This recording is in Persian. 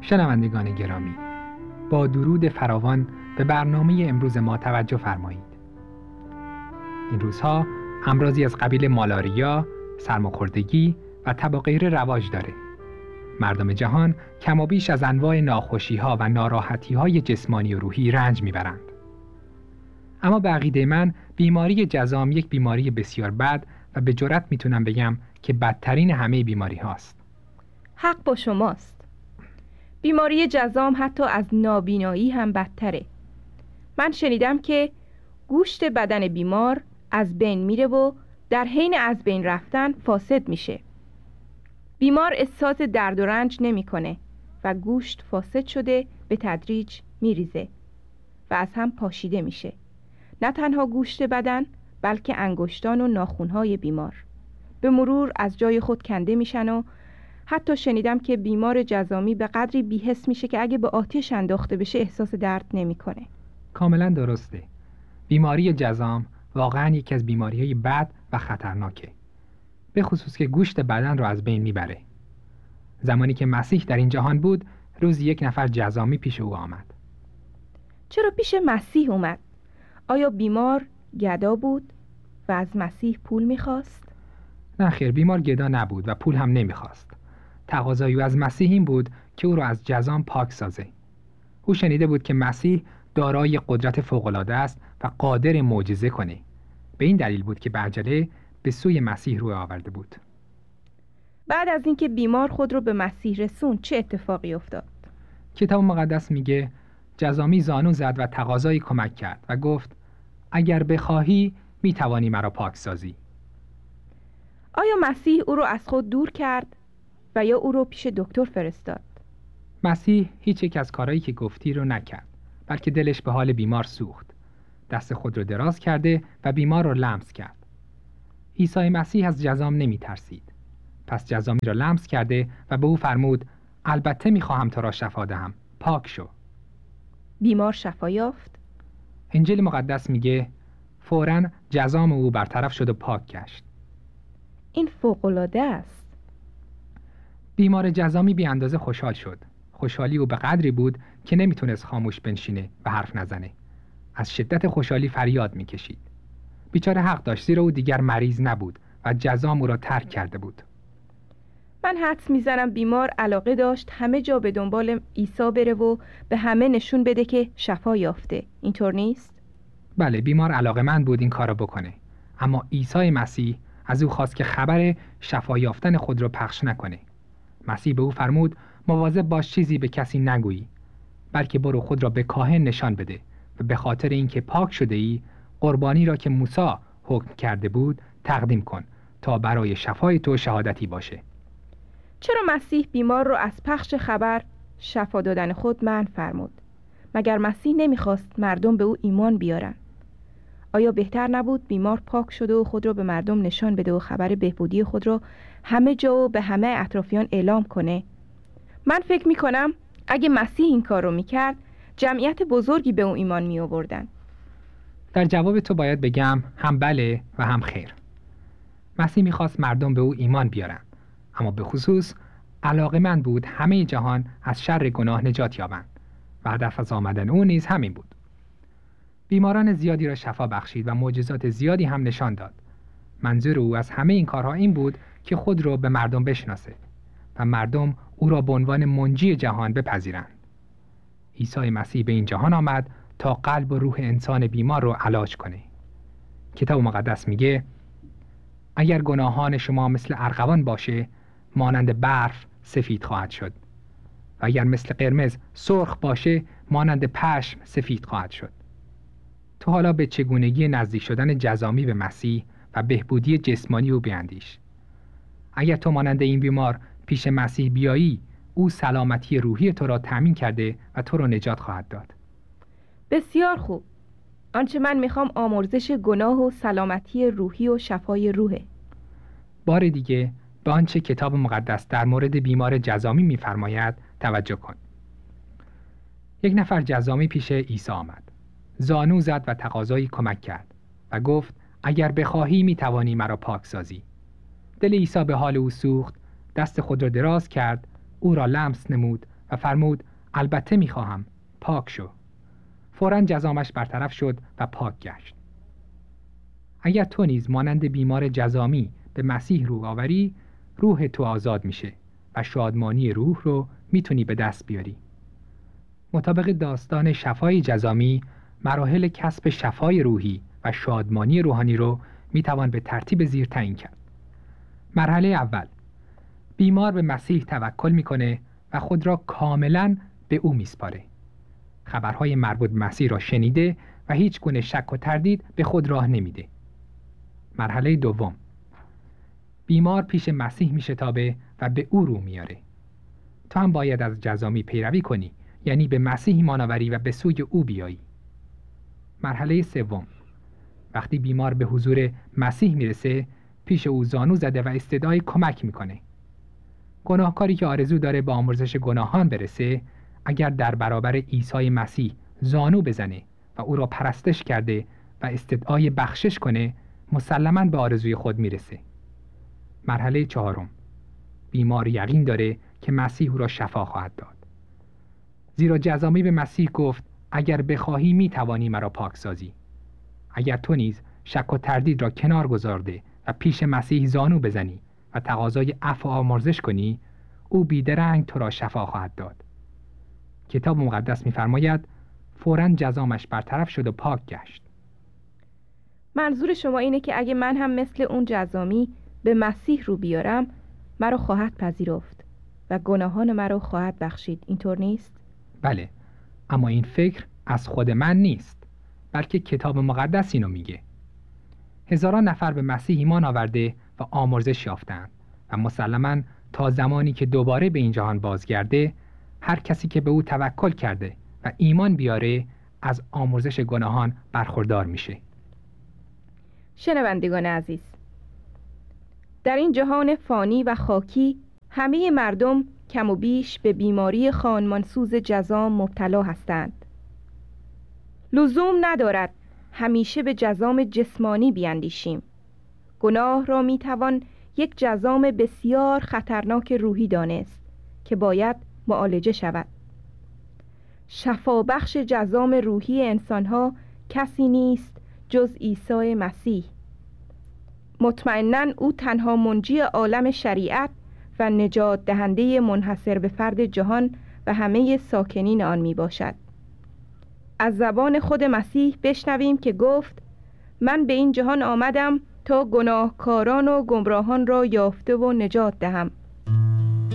شنوندگان گرامی، با درود فراوان به برنامه امروز ما توجه فرمایید. این روزها امراضی از قبیل مالاریا، سرماخوردگی و تب و غیره رواج داره. مردم جهان کم و بیش از انواع ناخوشی‌ها و ناراحتی‌های جسمانی و روحی رنج میبرند. اما به عقیده من بیماری جذام یک بیماری بسیار بد و به جرئت میتونم بگم که بدترین همه بیماری هاست. حق با شماست. بیماری جذام حتی از نابینایی هم بدتره. من شنیدم که گوشت بدن بیمار از بین میره و در حین از بین رفتن فاسد میشه. بیمار احساس درد و رنج نمیکنه و گوشت فاسد شده به تدریج میریزه و از هم پاشیده میشه. نه تنها گوشت بدن بلکه انگشتان و ناخن‌های بیمار به مرور از جای خود کنده میشن و حتی شنیدم که بیمار جذامی به قدری بی‌حس میشه که اگه به آتش انداخته بشه احساس درد نمیکنه. کاملا درسته. بیماری جذام واقعا یکی از بیماری‌های بد و خطرناکه. به خصوص که گوشت بدن رو از بین میبره. زمانی که مسیح در این جهان بود، روزی یک نفر جذامی پیش او آمد. چرا پیش مسیح اومد؟ آیا بیمار گدا بود و از مسیح پول میخواست؟ نه خیر، بیمار گدا نبود و پول هم نمیخواست. تقاضای او از مسیح این بود که او را از جذام پاک سازه. او شنیده بود که مسیح دارای قدرت فوق‌العاده است و قادر معجزه کنه. به این دلیل بود که به عجله به سوی مسیح روی آورده بود. بعد از اینکه بیمار خود رو به مسیح رسوند چه اتفاقی افتاد؟ کتاب مقدس میگه جذامی زانو زد و تقاضای کمک کرد و گفت اگر بخواهی میتوانی مرا پاک سازی. آیا مسیح او رو از خود دور کرد و یا او رو پیش دکتر فرستاد؟ مسیح هیچ یک از کارهایی که گفتی رو نکرد، بلکه دلش به حال بیمار سوخت. دست خود رو دراز کرده و بیمار رو لمس کرد. عیسی مسیح از جذام نمی ترسید. پس جذامی را لمس کرده و به او فرمود البته میخواهم تو را شفا دهم، پاک شو. بیمار شفا یافت؟ انجیل مقدس میگه فوراً جذام او برطرف شد و پاک گشت. این فوق‌العاده است. بیمار جذامی بی اندازه خوشحال شد. خوشحالی او به قدری بود که نمیتونست خاموش بنشینه و حرف نزنه. از شدت خوشحالی فریاد میکشید. بیچاره حق داشت، زیرا او دیگر مریض نبود و جذام او را ترک کرده بود. من حدس میزنم بیمار علاقه داشت همه جا به دنبال عیسی بره و به همه نشون بده که شفا یافته. اینطور نیست؟ بله، بیمار علاقه‌مند بود این کارو بکنه، اما عیسی مسیح از او خواست که خبر شفا یافتن خود را پخش نکنه. مسیح به او فرمود مواظب باش چیزی به کسی نگویی، بلکه برو خود را به کاهن نشان بده و به خاطر اینکه پاک شده ای قربانی را که موسی حکم کرده بود تقدیم کن تا برای شفای تو شهادتی باشه. چرا مسیح بیمار رو از پخش خبر شفا دادن خود منع فرمود؟ مگر مسیح نمیخواست مردم به او ایمان بیارن؟ آیا بهتر نبود بیمار پاک شده و خود را به مردم نشان بده و خبر بهبودی خود را همه جا و به همه اطرافیان اعلام کنه؟ من فکر میکنم اگه مسیح این کار رو میکرد جمعیت بزرگی به او ایمان میآوردن. در جواب تو باید بگم هم بله و هم خیر. مسیح میخواست مردم به او ایمان بیارن، اما به خصوص علاقه‌مند بود همه جهان از شر گناه نجات یابند و هدف از آمدن او نیز همین بود. بیماران زیادی را شفا بخشید و معجزات زیادی هم نشان داد. منظور او از همه این کارها این بود که خود را به مردم بشناسه و مردم او را به عنوان منجی جهان بپذیرند. عیسی مسیح به این جهان آمد تا قلب و روح انسان بیمار رو علاج کنه. کتاب مقدس میگه اگر گناهان شما مثل ارغوان باشه مانند برف سفید خواهد شد و اگر مثل قرمز سرخ باشه مانند پشم سفید خواهد شد. تو حالا به چگونگی نزدیک شدن جذامی به مسیح و بهبودی جسمانی او بیندیش. اگر تو مانند این بیمار پیش مسیح بیایی، او سلامتی روحی تو را تأمین کرده و تو را نجات خواهد داد. بسیار خوب. آنچه من میخوام آمرزش گناه و سلامتی روحی و شفای روحه. بار دیگه به آنچه کتاب مقدس در مورد بیمار جذامی می‌فرماید توجه کن. یک نفر جذامی پیش عیسی آمد. زانو زد و تقاضای کمک کرد و گفت اگر بخواهی میتوانی مرا پاک سازی. دل عیسی به حال او سوخت، دست خود را دراز کرد، او را لمس نمود و فرمود البته میخواهم، پاک شو. فوراً جذامش برطرف شد و پاک گشت. اگر تو نیز مانند بیمار جذامی به مسیح روح آوری، روح تو آزاد میشه و شادمانی روح رو میتونی به دست بیاری. مطابق داستان شفای جذامی، مراحل کسب شفای روحی و شادمانی روحانی رو میتوان به ترتیب زیر تعیین کرد. مرحله اول، بیمار به مسیح توکل میکنه و خود را کاملاً به او میسپاره. خبرهای مربوط به مسیح را شنیده و هیچ گونه شک و تردید به خود راه نمیده. مرحله دوم، بیمار پیش مسیح میشتابه و به او رو میاره. تو هم باید از جذامی پیروی کنی، یعنی به مسیح ایمان آوری و به سوی او بیایی. مرحله سوم، وقتی بیمار به حضور مسیح میرسه، پیش او زانو زده و استدعای کمک میکنه. گناهکاری که آرزو داره به آمرزش گناهان برسه، اگر در برابر عیسی مسیح زانو بزنه و او را پرستش کرده و استدعای بخشش کنه، مسلماً به آرزوی خود میرسه. مرحله چهارم، بیمار یقین داره که مسیح او را شفا خواهد داد. زیرا جذامی به مسیح گفت اگر بخواهی میتوانی مرا پاک سازی. اگر تو نیز شک و تردید را کنار گذارده و پیش مسیح زانو بزنی و تقاضای عفو و آمرزش کنی، او بیدرنگ تو را شفا خواهد داد. کتاب مقدس می‌فرماید فوراً جذامش برطرف شد و پاک گشت. منظور شما اینه که اگه من هم مثل اون جذامی به مسیح رو بیارم، مرا خواهد پذیرفت و گناهان مرا خواهد بخشید، اینطور نیست؟ بله، اما این فکر از خود من نیست، بلکه کتاب مقدس اینو میگه. هزاران نفر به مسیح ایمان آورده و آمرزش یافتند و مسلماً تا زمانی که دوباره به این جهان بازگرده، هر کسی که به او توکل کرده و ایمان بیاره از آمرزش گناهان برخوردار میشه. شنوندگان عزیز، در این جهان فانی و خاکی همه مردم کم و بیش به بیماری خانمانسوز جذام مبتلا هستند. لزوم ندارد همیشه به جذام جسمانی بیاندیشیم. گناه را میتوان یک جذام بسیار خطرناک روحی دانست که باید معالجه شود. شفابخش جذام روحی انسانها کسی نیست جز عیسی مسیح. مطمئناً او تنها منجی عالم شریعت و نجات دهنده منحصر به فرد جهان و همه ساکنین آن می باشد. از زبان خود مسیح بشنویم که گفت من به این جهان آمدم تا گناهکاران و گمراهان را یافته و نجات دهم.